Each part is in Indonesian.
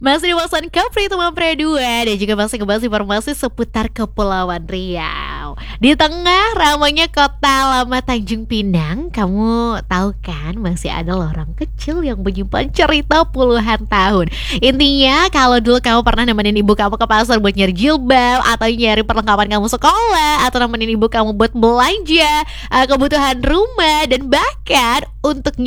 Masih di Wawasan Kapri teman Pria 2 dan juga masih ngebahas informasi seputar Kepulauan Riau. Di tengah ramainya kota lama Tanjung Pinang, kamu tahu kan masih ada lorong kecil yang menyimpan cerita puluhan tahun. Intinya kalau dulu kamu pernah nemenin ibu kamu ke pasar buat nyari jilbab, atau nyari perlengkapan kamu sekolah, atau nemenin ibu kamu buat belanja kebutuhan rumah, dan bahkan untuk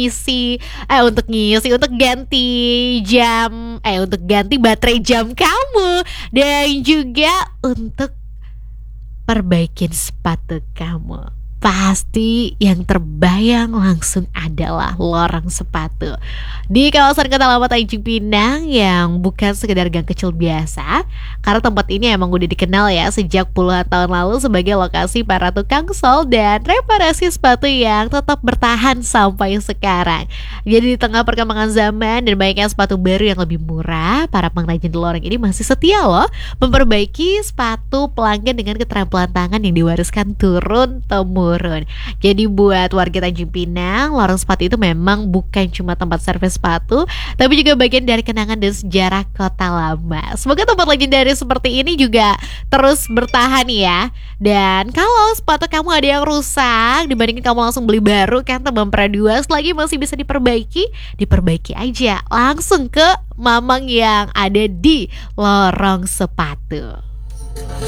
ganti untuk ganti baterai jam kamu, dan juga untuk perbaikin sepatu kamu. Pasti yang terbayang langsung adalah lorong sepatu di kawasan Kota Lama Tanjung Pinang, yang bukan sekedar gang kecil biasa, karena tempat ini emang udah dikenal ya sejak puluhan tahun lalu sebagai lokasi para tukang sol dan reparasi sepatu yang tetap bertahan sampai sekarang. Jadi di tengah perkembangan zaman dan banyaknya sepatu baru yang lebih murah, para pengrajin di lorong ini masih setia loh memperbaiki sepatu pelanggan dengan keterampilan tangan yang diwariskan turun temurun. Jadi buat warga Tanjung Pinang, lorong sepatu itu memang bukan cuma tempat servis sepatu, tapi juga bagian dari kenangan dan sejarah Kota Lama. Semoga tempat legendaris seperti ini juga terus bertahan ya. Dan kalau sepatu kamu ada yang rusak, dibandingin kamu langsung beli baru kan teman Pria 2, selagi masih bisa diperbaiki aja langsung ke Mamang yang ada di lorong sepatu.